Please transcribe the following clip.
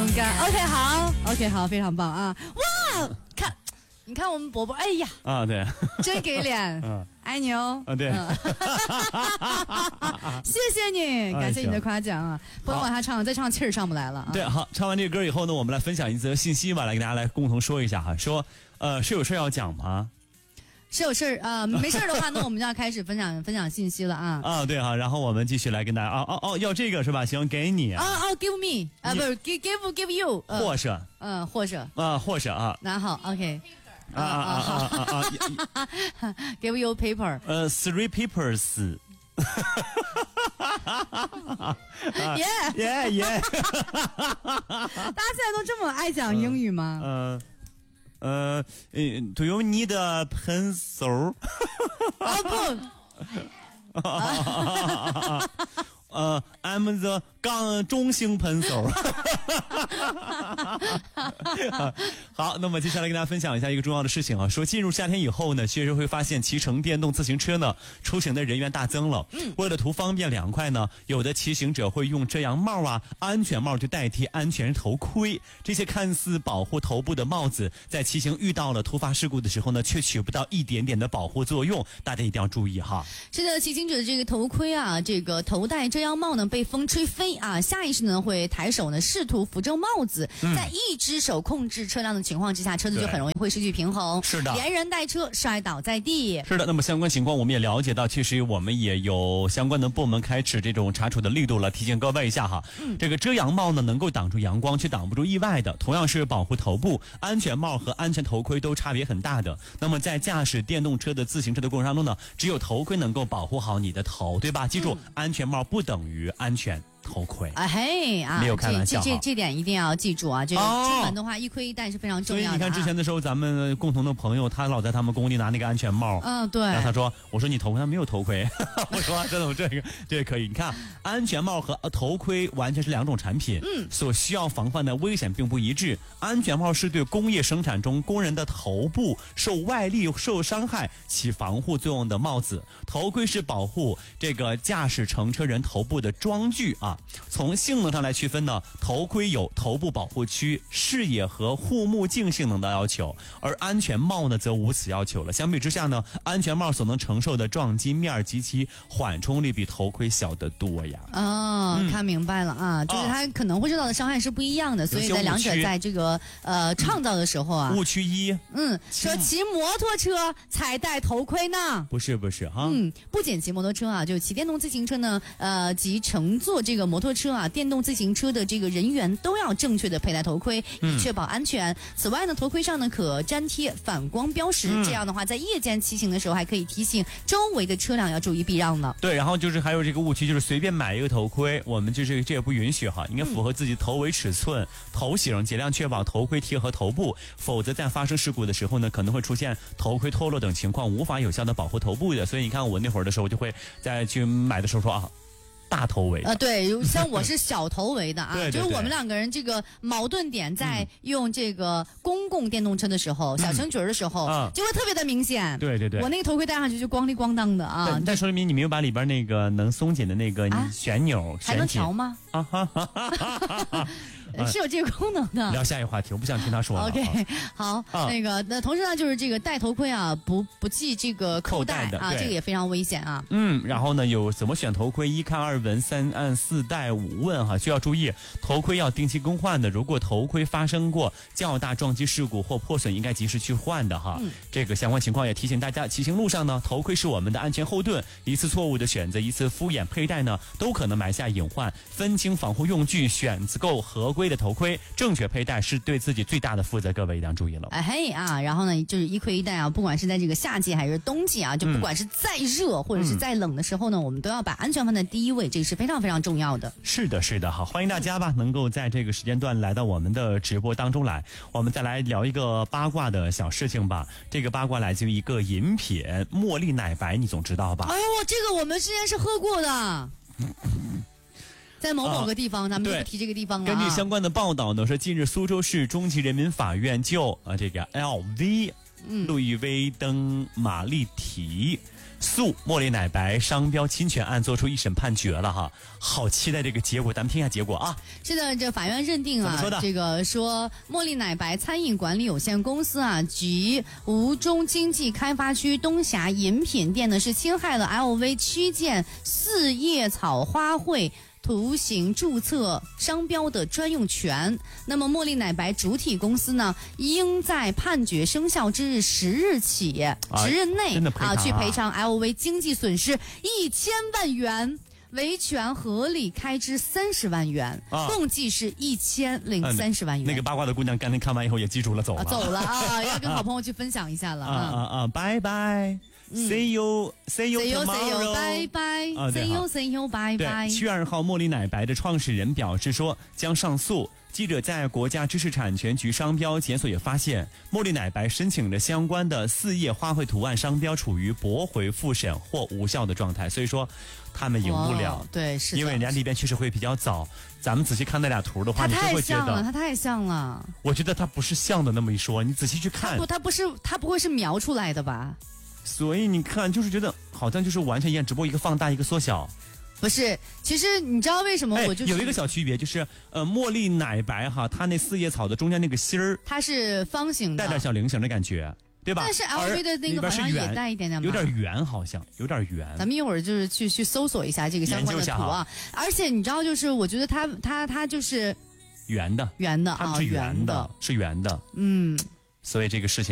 勇敢。OK， 好 ，OK， 好，非常棒啊！哇，你看我们伯伯，哎呀， 啊，对， 真给脸，爱你哦， 对， 谢谢你，感谢你的夸奖啊！不能往下唱，再唱气儿上不来了啊。 对，好，唱完这个歌以后呢，我们来分享一则信息吧，来给大家来共同说一下哈，说是有事要讲吗？ 是有事儿没事儿的话，那我们就要开始分享信息了啊！ 啊，对哈，然后我们继续来跟大家要这个是吧？行，给你 give me 不是 give you 或是或是或是啊， 那好 OK give you paper 3 papers 耶大家现在都这么爱讲英语吗 ？Do you need a pencil？ I'm the 中性pencil。好，那么接下来跟大家分享一下一个重要的事情啊，说进入夏天以后呢，确实会发现骑乘电动自行车呢出行的人员大增了。为了图方便凉快呢，有的骑行者会用遮阳帽安全帽去代替安全头盔。这些看似保护头部的帽子，在骑行遇到了突发事故的时候呢，却起不到一点点的保护作用，大家一定要注意哈。 是的，骑行者的这个头盔这个头戴遮阳帽呢被风吹飞下意识呢会抬手呢试图扶正帽子，在一只手控制车辆的情况之下，车子就很容易会失去平衡， 是的， 连人带车摔倒在地。 是的，那么相关情况我们也了解到，其实我们也有相关的部门开始这种查处的力度了，提醒各位一下哈。这个遮阳帽呢能够挡住阳光，却挡不住意外的，同样是保护头部，安全帽和安全头盔都差别很大的。那么在驾驶电动车的自行车的过程当中呢，只有头盔能够保护好你的头，对吧？记住，安全帽不等于安全头盔没有开玩笑这点一定要记住啊！这个出门的话，一盔一戴是非常重要的。 所以你看之前的时候，咱们共同的朋友，他老在他们工地拿那个安全帽， 对。 然后他说：“我说你头盔，他没有头盔。”我说：“真的，我这个可以。你看，安全帽和头盔完全是两种产品，所需要防范的危险并不一致。安全帽是对工业生产中工人的头部受外力受伤害起防护作用的帽子，头盔是保护这个驾驶乘车人头部的装具啊。从性能上来区分呢，头盔有头部保护区、视野和护目镜性能的要求，而安全帽呢则无此要求了。相比之下呢，安全帽所能承受的撞击面及其缓冲力比头盔小得多呀。 看明白了啊，就是它可能会受到的伤害是不一样的，所以在两者在这个创造的时候误区一， 说骑摩托车才戴头盔呢？ 不是哈， 不仅骑摩托车就骑电动自行车呢，及乘坐这个摩托车电动自行车的这个人员都要正确的佩戴头盔，以确保安全。此外呢，头盔上呢可粘贴反光标识，这样的话在夜间骑行的时候还可以提醒周围的车辆要注意避让呢。 对，然后就是还有这个误区，就是随便买一个头盔，我们就是这也不允许哈，应该符合自己头围尺寸、头型，尽量确保头盔贴合头部，否则在发生事故的时候呢，可能会出现头盔脱落等情况，无法有效的保护头部的。所以你看我那会儿的时候，就会在去买的时候说大头围对，像我是小头围的对就是我们两个人这个矛盾点在用这个公共电动车的时候，小型角的时候就会特别的明显。 对，我那个头盔戴上去就光里光当的但说明你没有把里边那个能松紧的那个旋钮还能调吗？是有这个功能的。 聊下一个话题，我不想听他说了。 OK， 好，那同时呢，就是这个戴头盔不系这个扣带这个也非常危险啊。 然后呢，有怎么选头盔？1看2闻3按4戴5问哈，需要注意，头盔要定期更换的。如果头盔发生过较大撞击事故或破损，应该及时去换的哈。这个相关情况也提醒大家，骑行路上呢，头盔是我们的安全后盾，一次错误的选择，一次敷衍佩戴呢，都可能埋下隐患。分清防护用具，选购合规的头盔，正确佩戴是对自己最大的负责，各位一定要注意了。 然后呢，就是一盔一戴不管是在这个夏季还是冬季就不管是再热或者是再冷的时候呢，我们都要把安全放在第一位，这个是非常非常重要的。 是的，好，欢迎大家吧，能够在这个时间段来到我们的直播当中来，我们再来聊一个八卦的小事情吧。这个八卦来自于一个饮品茉莉奶白，你总知道吧？ 这个我们之前是喝过的。在某个地方，咱们就不提这个地方了。 根据相关的报道呢，说近日苏州市中级人民法院就这个 LV 路易威登玛丽缇诉茉莉奶白商标侵权案作出一审判决了哈，好期待这个结果，咱们听一下结果啊。 是的，这法院认定啊，这个说茉莉奶白餐饮管理有限公司啊及吴中经济开发区东峡饮品店呢是侵害了 LV 区件四叶草花卉图形注册商标的专用权。那么茉莉奶白主体公司呢，应在判决生效之日10日起10日内去赔偿 LV 经济损失1000万元。维权合理开支30万元，共计是1030万元。 那个八卦的姑娘刚才看完以后也记住了，走了， 走了啊，要跟好朋友去分享一下了拜拜。See you tomorrow， 拜拜。See you，拜拜。 7月2号，茉莉奶白的创始人表示说将上诉。记者在国家知识产权局商标检索也发现，茉莉奶白申请的相关的4叶花卉图案商标处于驳回复审或无效的状态，所以说他们赢不了。 对，是的， 因为人家那边确实会比较早。咱们仔细看那俩图的话，你就会觉得它太像了。 我觉得它不是像的那么一说，你仔细去看， 它不会是描出来的吧？ 所以你看，就是觉得好像就是完全一样，只不过一个放大一个缩小。 不是，其实你知道为什么我有一个小区别，就是茉莉奶白哈，它那4叶草的中间那个芯儿， 它是方形的， 带点小菱形的感觉，对吧？ 但是 LV 的那个好像也带一点点吧， 有点圆，好像有点圆。 咱们一会儿就是去搜索一下这个相关的图啊。而且你知道，就是我觉得它就是圆的， 圆的它不是圆的，是圆的。 嗯， 所以这个事情。